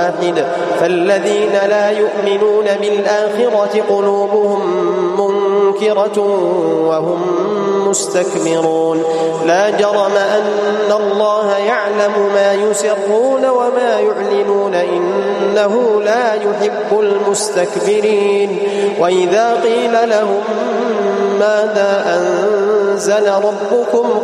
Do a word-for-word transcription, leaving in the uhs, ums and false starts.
واحد فالذين لا يؤمنون بالآخرة قلوبهم منكرة وهم مستكبرون لا جرم أن الله يعلم ما يسرون وما يعلنون إنه لا يحب المستكبرين وإذا قيل لهم ماذا أنزل ربكم